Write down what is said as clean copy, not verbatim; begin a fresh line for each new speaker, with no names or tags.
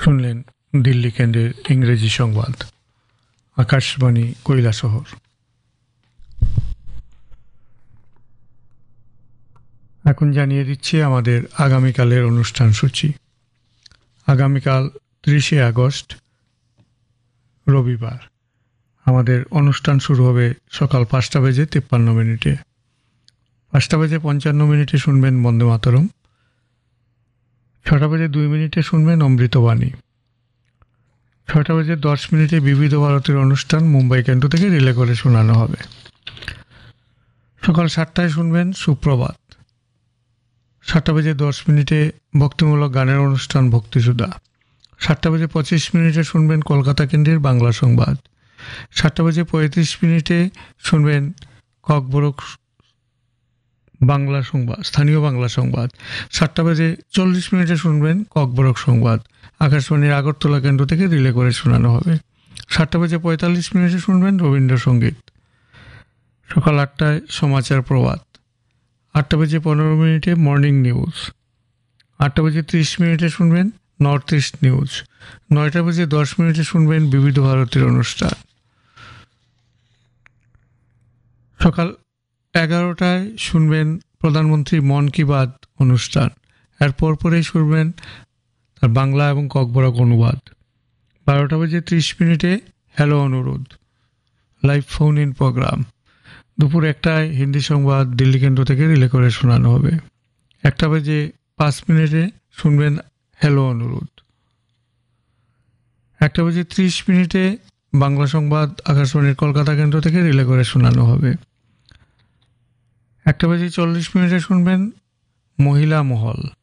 শুনলেন দিল্লি কেন্দ্রের ইংরেজি সংবাদ। আকাশবাণী কৈলাসহর। এখন জানিয়ে দিচ্ছি আমাদের আগামীকালের অনুষ্ঠান সূচি। আগামীকাল 30শে আগস্ট রবিবার আমাদের অনুষ্ঠান শুরু হবে সকাল 5:53 5:55 শুনবেন বন্দে মাতরম। 6:02 শুনবেন অমৃতবাণী। 6:10 বিবিধ ভারতের অনুষ্ঠান মুম্বাই কেন্দ্র থেকে রিলে করে শোনানো হবে। সকাল 7টায় শুনবেন সুপ্রভাত। 7:10 ভক্তিমূলক গানের অনুষ্ঠান ভক্তিসুধা। 7:25 শুনবেন কলকাতা কেন্দ্রের বাংলা সংবাদ। 7:35 শুনবেন ককবরক বাংলা সংবাদ, স্থানীয় বাংলা সংবাদ। 7:40 শুনবেন ককবরক সংবাদ, আকাশবাণীর আগরতলা কেন্দ্র থেকে রিলে করে শোনানো হবে। 7:45 শুনবেন রবীন্দ্রসঙ্গীত। সকাল 8টায় সমাচার প্রভাত। 8:15 মর্নিং নিউজ। 8:30 শুনবেন নর্থ ইস্ট নিউজ। 9:10 শুনবেন বিবিধ ভারতের অনুষ্ঠান। সকাল 11টায় শুনবেন প্রধানমন্ত্রী মন কি বাত অনুষ্ঠান। এর পরেই শুনবেন তার বাংলা এবং ককবরক অনুবাদ। 12:30 হ্যালো অনুরোধ, লাইভ ফোন ইন প্রোগ্রাম। দুপুর 1টায় হিন্দি সংবাদ দিল্লি কেন্দ্র থেকে রিলে করে শোনানো হবে। 1:05 শুনবেন হ্যালো অনুরোধ। 1:30 বাংলা সংবাদ আকাশবাণীর কলকাতা কেন্দ্র থেকে রিলে করে শোনানো হবে। 1:40 শুনবেন মহিলা মহল।